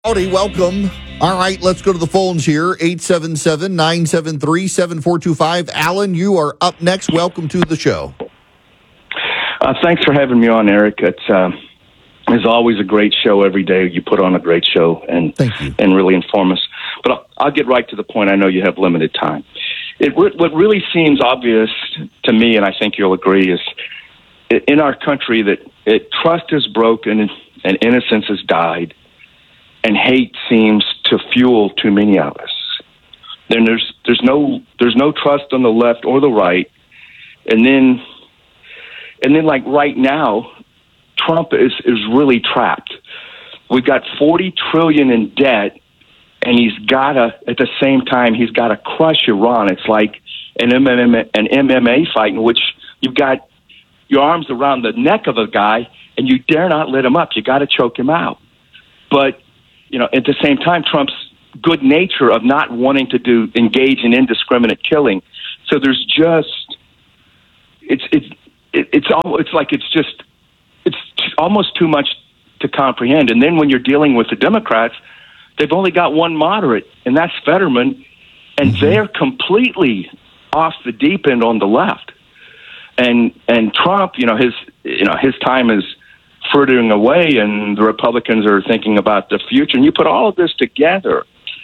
Howdy, welcome. All right, let's go to the phones here. 877-973-7425. Alan, you are up next. Welcome to the show. Thanks for having me on, Eric. It's always a great show every day. You put on a great show and Thank you. And really inform us. But I'll get right to the point. I know you have limited time. What really seems obvious to me, and I think you'll agree, is in our country that trust is broken and innocence has died, and hate seems to fuel too many of us. Then there's no trust on the left or the right, and then like right now, Trump is really trapped. We've got $40 trillion in debt, and at the same time he's got to crush Iran. It's like an MMA fight in which you've got your arms around the neck of a guy, and you dare not let him up. You got to choke him out. But at the same time, Trump's good nature of not wanting to engage in indiscriminate killing. So there's just it's almost too much to comprehend. And then when you're dealing with the Democrats, they've only got one moderate, and that's Fetterman, and they're completely off the deep end on the left. And Trump, his time is frittering away, and the Republicans are thinking about the future. And you put all of this together,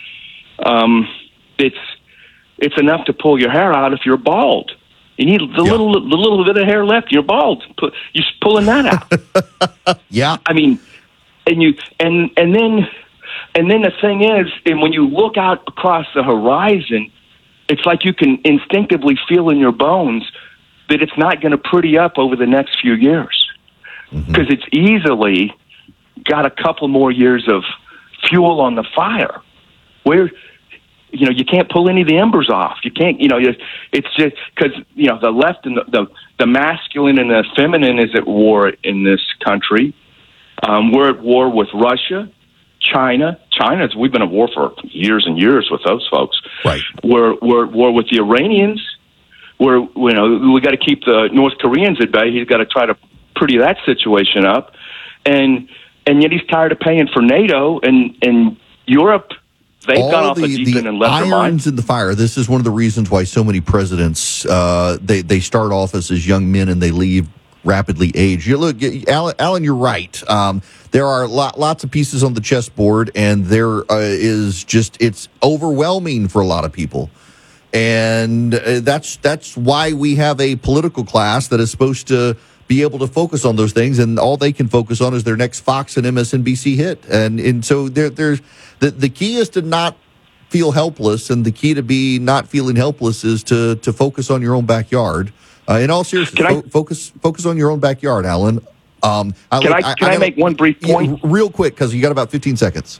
it's enough to pull your hair out if you're bald. You need the little bit of hair left. You're bald. You're pulling that out. Yeah. I mean, and then the thing is, and when you look out across the horizon, it's like you can instinctively feel in your bones that it's not going to pretty up over the next few years, because it's easily got a couple more years of fuel on the fire where, you can't pull any of the embers off. You can't, it's just because, the left and the masculine and the feminine is at war in this country. We're at war with Russia, China. We've been at war for years and years with those folks. Right. We're at war with the Iranians. We got to keep the North Koreans at bay. He's got to try to pretty that situation up. And yet he's tired of paying for NATO and Europe. They've gone off the deep end and left their irons in the fire. This is one of the reasons why so many presidents they start office as young men and they leave rapidly age. Alan, you're right. There are lots of pieces on the chessboard, and there it's overwhelming for a lot of people. And that's why we have a political class that is supposed to be able to focus on those things, and all they can focus on is their next Fox and MSNBC hit. And so there's the key is to not feel helpless, and the key to be not feeling helpless is to focus on your own backyard. In all seriousness, focus on your own backyard, Alan. Can I make one brief point? Real quick, because you got about 15 seconds.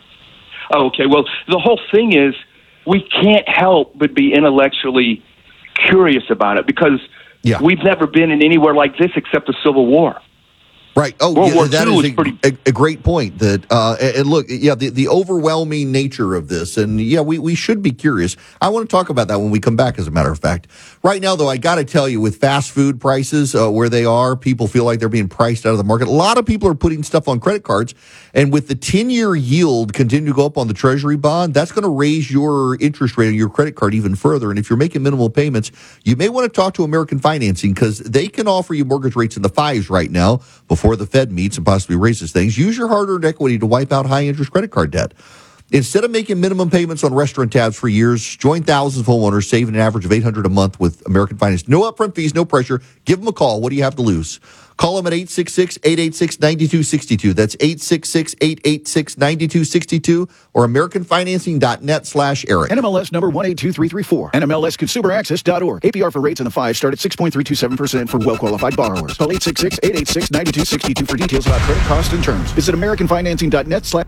Oh, okay. Well, the whole thing is we can't help but be intellectually curious about it, because we've never been in anywhere like this except the Civil War. Right. Oh, World War that II is a great point. That and look, the overwhelming nature of this, and we should be curious. I want to talk about that when we come back. As a matter of fact, right now though, I got to tell you, with fast food prices where they are, people feel like they're being priced out of the market. A lot of people are putting stuff on credit cards, and with the 10-year yield continuing to go up on the Treasury bond, that's going to raise your interest rate on your credit card even further. And if you're making minimal payments, you may want to talk to American Financing, because they can offer you mortgage rates in the 5s right now before the Fed meets and possibly raises things. Use your hard-earned equity to wipe out high-interest credit card debt. Instead of making minimum payments on restaurant tabs for years, join thousands of homeowners saving an average of $800 a month with American Finance. No upfront fees, no pressure. Give them a call. What do you have to lose? Call them at 866-886-9262. That's 866-886-9262 or AmericanFinancing.net/Eric. NMLS number 182334. NMLSConsumerAccess.org. APR for rates in the 5 start at 6.327% for well-qualified borrowers. Call 866-886-9262 for details about credit costs and terms. Visit AmericanFinancing.net/.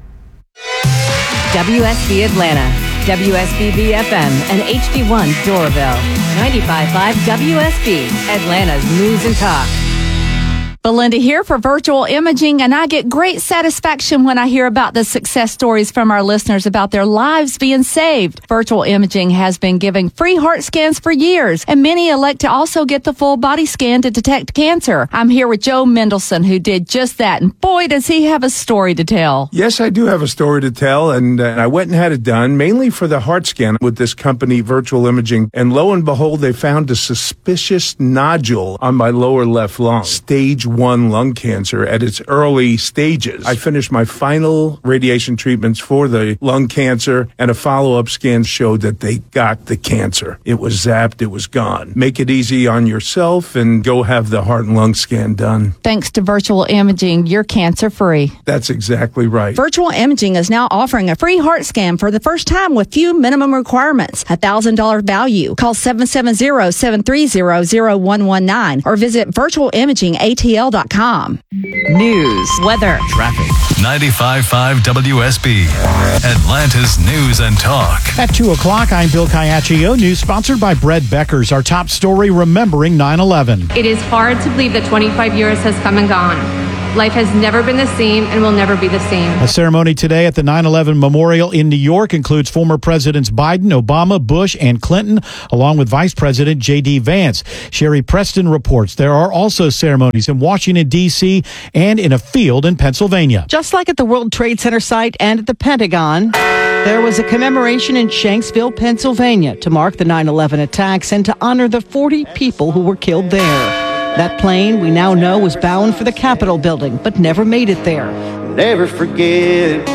WSB Atlanta, WSBB FM, and HD1 Doraville. 95.5 WSB, Atlanta's News and Talk. Belinda here for Virtual Imaging, and I get great satisfaction when I hear about the success stories from our listeners about their lives being saved. Virtual Imaging has been giving free heart scans for years, and many elect to also get the full body scan to detect cancer. I'm here with Joe Mendelson, who did just that, and boy, does he have a story to tell. Yes, I do have a story to tell, and I went and had it done, mainly for the heart scan with this company, Virtual Imaging, and lo and behold, they found a suspicious nodule on my lower left lung. Stage 1 lung cancer at its early stages. I finished my final radiation treatments for the lung cancer, and a follow-up scan showed that they got the cancer. It was zapped, it was gone. Make it easy on yourself and go have the heart and lung scan done. Thanks to Virtual Imaging, you're cancer-free. That's exactly right. Virtual Imaging is now offering a free heart scan for the first time with few minimum requirements. $1,000 value. Call 770-730-0119 or visit virtualimagingatl.com. News, weather, traffic. 95.5 WSB, Atlanta's News and Talk. At 2 o'clock, I'm Bill Caiaccio. News sponsored by Bread Beckers. Our top story, remembering 9/11. It is hard to believe that 25 years has come and gone. Life has never been the same and will never be the same. A ceremony today at the 9/11 Memorial in New York includes former Presidents Biden, Obama, Bush, and Clinton, along with Vice President J.D. Vance. Sherry Preston reports there are also ceremonies in Washington, D.C. and in a field in Pennsylvania. Just like at the World Trade Center site and at the Pentagon, there was a commemoration in Shanksville, Pennsylvania to mark the 9/11 attacks and to honor the 40 people who were killed there. That plane, we now know, was bound for the Capitol building, but never made it there. Never forget.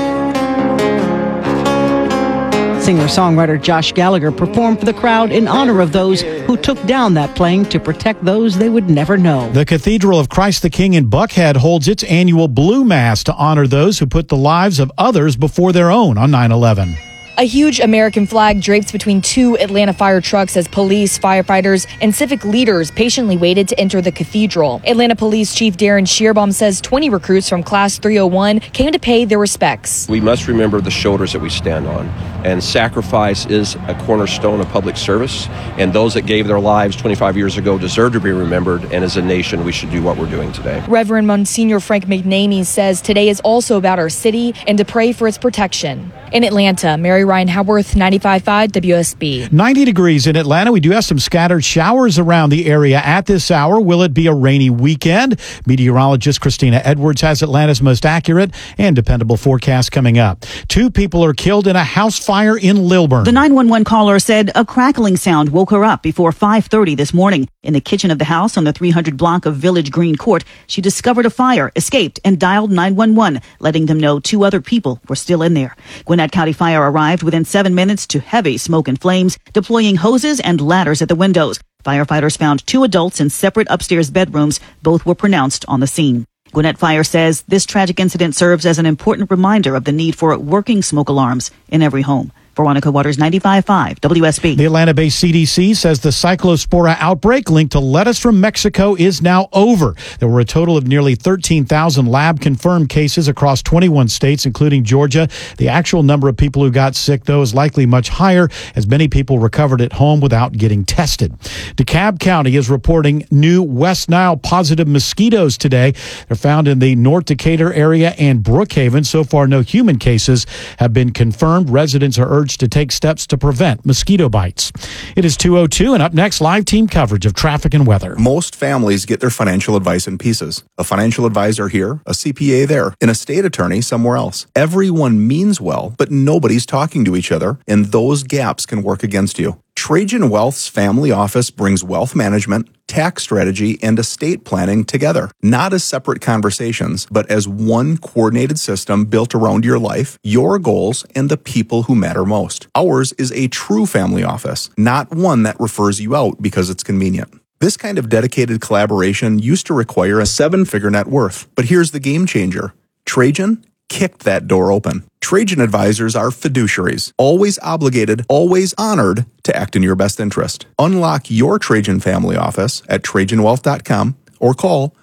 Singer-songwriter Josh Gallagher performed for the crowd in honor of those who took down that plane to protect those they would never know. The Cathedral of Christ the King in Buckhead holds its annual Blue Mass to honor those who put the lives of others before their own on 9/11. A huge American flag drapes between two Atlanta fire trucks as police, firefighters, and civic leaders patiently waited to enter the cathedral. Atlanta Police Chief Darren Shearbaum says 20 recruits from Class 301 came to pay their respects. We must remember the shoulders that we stand on, and sacrifice is a cornerstone of public service, and those that gave their lives 25 years ago deserve to be remembered, and as a nation, we should do what we're doing today. Reverend Monsignor Frank McNamee says today is also about our city and to pray for its protection. In Atlanta, Mary Ryan Howarth, 95.5 WSB. 90 degrees in Atlanta. We do have some scattered showers around the area at this hour. Will it be a rainy weekend? Meteorologist Christina Edwards has Atlanta's most accurate and dependable forecast coming up. 2 people are killed in a house fire in Lilburn. The 911 caller said a crackling sound woke her up before 5:30 this morning. In the kitchen of the house on the 300 block of Village Green Court, she discovered a fire, escaped, and dialed 911, letting them know 2 other people were still in there. Gwinnett County Fire arrived within 7 minutes to heavy smoke and flames, deploying hoses and ladders at the windows. Firefighters found 2 adults in separate upstairs bedrooms. Both were pronounced on the scene. Gwinnett Fire says this tragic incident serves as an important reminder of the need for working smoke alarms in every home. Veronica Waters, 95.5 WSB. The Atlanta-based CDC says the Cyclospora outbreak linked to lettuce from Mexico is now over. There were a total of nearly 13,000 lab-confirmed cases across 21 states, including Georgia. The actual number of people who got sick, though, is likely much higher, as many people recovered at home without getting tested. DeKalb County is reporting new West Nile positive mosquitoes today. They're found in the North Decatur area and Brookhaven. So far, no human cases have been confirmed. Residents are urged to take steps to prevent mosquito bites. It is 2:02, and up next, live team coverage of traffic and weather. Most families get their financial advice in pieces. A financial advisor here, a CPA there, an estate attorney somewhere else. Everyone means well, but nobody's talking to each other, and those gaps can work against you. Trajan Wealth's family office brings wealth management, tax strategy, and estate planning together, not as separate conversations, but as one coordinated system built around your life, your goals, and the people who matter most. Ours is a true family office, not one that refers you out because it's convenient. This kind of dedicated collaboration used to require a 7-figure net worth, but here's the game changer. Trajan kicked that door open. Trajan advisors are fiduciaries, always obligated, always honored to act in your best interest. Unlock your Trajan family office at TrajanWealth.com or call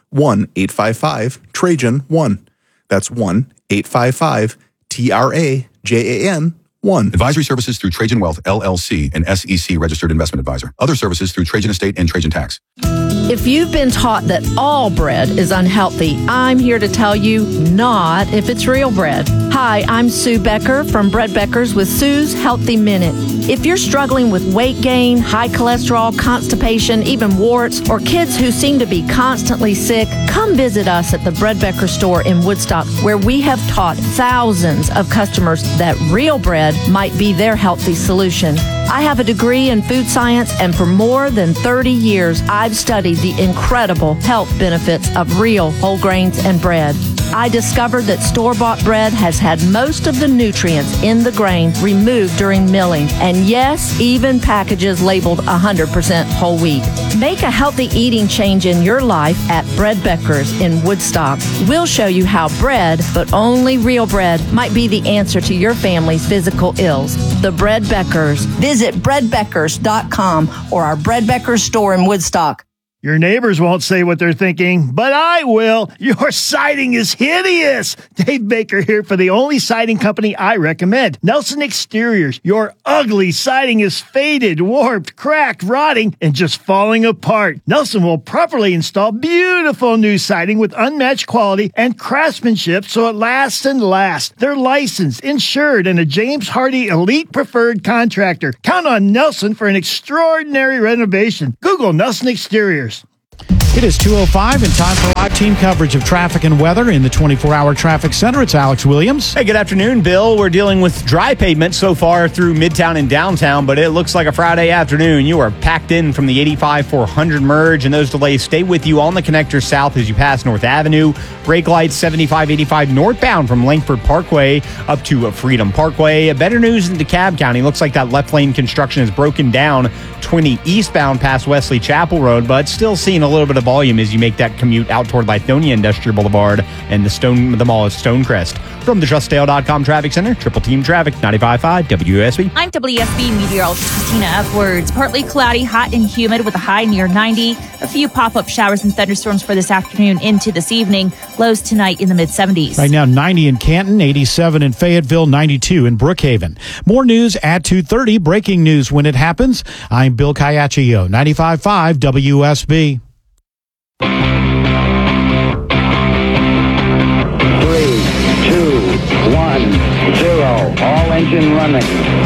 1-855-TRAJAN-1. That's 1-855-TRAJAN-1. Advisory services through Trajan Wealth, LLC, an SEC registered investment advisor. Other services through Trajan Estate and Trajan Tax. If you've been taught that all bread is unhealthy, I'm here to tell you not if it's real bread. Hi, I'm Sue Becker from Bread Beckers with Sue's Healthy Minute. If you're struggling with weight gain, high cholesterol, constipation, even warts, or kids who seem to be constantly sick, come visit us at the Bread Becker store in Woodstock, where we have taught thousands of customers that real bread might be their healthy solution. I have a degree in food science, and for more than 30 years, I've studied the incredible health benefits of real whole grains and bread. I discovered that store-bought bread has had most of the nutrients in the grain removed during milling, and yes, even packages labeled 100% whole wheat. Make a healthy eating change in your life at Bread Beckers in Woodstock. We'll show you how bread, but only real bread, might be the answer to your family's physical ills. The Bread Beckers. Visit breadbeckers.com or our Bread Beckers store in Woodstock. Your neighbors won't say what they're thinking, but I will. Your siding is hideous. Dave Baker here for the only siding company I recommend, Nelson Exteriors. Your ugly siding is faded, warped, cracked, rotting, and just falling apart. Nelson will properly install beautiful new siding with unmatched quality and craftsmanship so it lasts and lasts. They're licensed, insured, and a James Hardy Elite Preferred Contractor. Count on Nelson for an extraordinary renovation. Google Nelson Exteriors. It is 2:05 and time for live team coverage of traffic and weather in the 24-hour traffic center. It's Alex Williams. Hey, good afternoon, Bill. We're dealing with dry pavement so far through Midtown and downtown, but it looks like a Friday afternoon. You are packed in from the 85-400 merge, and those delays stay with you on the connector south as you pass North Avenue. Brake lights 75-85 northbound from Langford Parkway up to Freedom Parkway. Better news in DeKalb County. Looks like that left lane construction is broken down 20 eastbound past Wesley Chapel Road, but still seeing a little bit of volume as you make that commute out toward Lithonia Industrial Boulevard and the mall of Stonecrest. From the TrustDale.com Traffic Center, Triple Team Traffic, 95.5 WSB. I'm WSB meteorologist Christina Upwards. Partly cloudy, hot and humid with a high near 90. A few pop-up showers and thunderstorms for this afternoon into this evening. Lows tonight in the mid-70s. Right now, 90 in Canton, 87 in Fayetteville, 92 in Brookhaven. More news at 2:30. Breaking news when it happens. I'm Bill Caiaccio, 95.5 WSB. 3, 2, 1, 0. All engine running.